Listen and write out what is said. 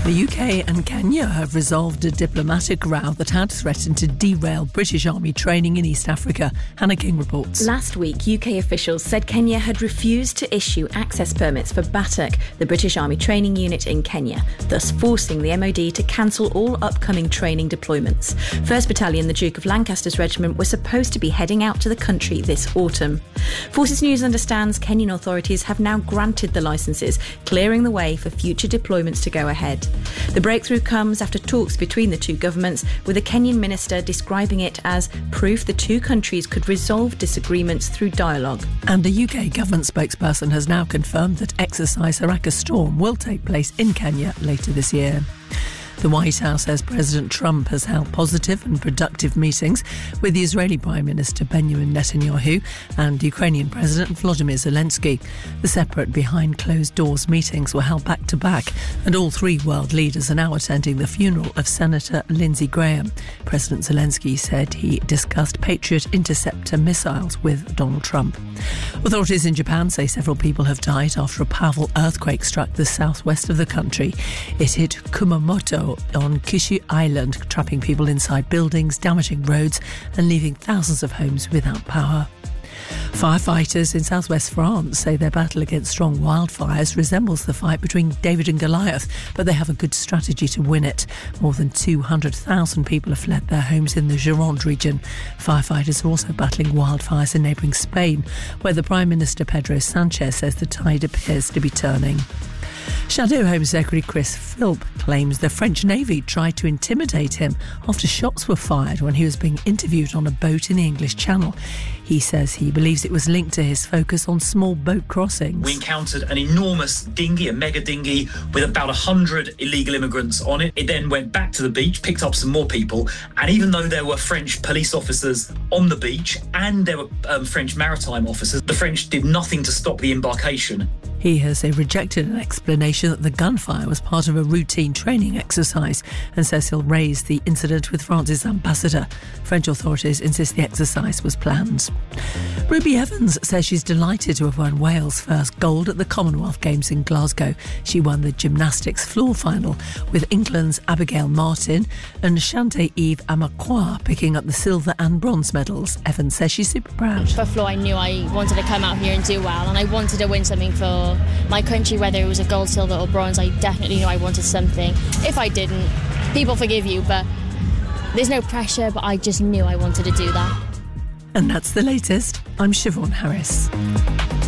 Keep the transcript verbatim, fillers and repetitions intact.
The U K and Kenya have resolved a diplomatic row that had threatened to derail British Army training in East Africa. Hannah King reports. Last week, U K officials said Kenya had refused to issue access permits for BATAC, the British Army training unit in Kenya, thus forcing the M O D to cancel all upcoming training deployments. first Battalion, the Duke of Lancaster's regiment, was supposed to be heading out to the country this autumn. Forces News understands Kenyan authorities have now granted the licences, clearing the way for future deployments to go ahead. The breakthrough comes after talks between the two governments, with a Kenyan minister describing it as proof the two countries could resolve disagreements through dialogue. And a U K government spokesperson has now confirmed that exercise Haraka Storm will take place in Kenya later this year. The White House says President Trump has held positive and productive meetings with the Israeli Prime Minister Benjamin Netanyahu and Ukrainian President Volodymyr Zelensky. The separate behind-closed-doors meetings were held back-to-back, and all three world leaders are now attending the funeral of Senator Lindsey Graham. President Zelensky said he discussed Patriot interceptor missiles with Donald Trump. Authorities in Japan say several people have died after a powerful earthquake struck the southwest of the country. It hit Kumamoto on Kyushu Island, trapping people inside buildings, damaging roads and leaving thousands of homes without power. Firefighters in southwest France say their battle against strong wildfires resembles the fight between David and Goliath, but they have a good strategy to win it. More than two hundred thousand people have fled their homes in the Gironde region. Firefighters are also battling wildfires in neighbouring Spain, where the Prime Minister Pedro Sanchez says the tide appears to be turning. Shadow Home Secretary Chris Philp claims the French Navy tried to intimidate him after shots were fired when he was being interviewed on a boat in the English Channel. He says he believes it was linked to his focus on small boat crossings. We encountered an enormous dinghy, a mega dinghy, with about one hundred illegal immigrants on it. It then went back to the beach, picked up some more people, and even though there were French police officers on the beach and there were um, French maritime officers, the French did nothing to stop the embarkation. He has rejected an explanation that the gunfire was part of a routine training exercise and says he'll raise the incident with France's ambassador. French authorities insist the exercise was planned. Ruby Evans says she's delighted to have won Wales' first gold at the Commonwealth Games in Glasgow. She won the gymnastics floor final with England's Abigail Martin and Shante-Eve Amakwa picking up the silver and bronze medals. Evans says she's super proud. For floor, I knew I wanted to come out here and do well, and I wanted to win something for my country, whether it was a gold, silver or bronze. I definitely knew I wanted something. If I didn't, people forgive you, but there's no pressure, but I just knew I wanted to do that. And that's the latest. I'm Siobhan Harris.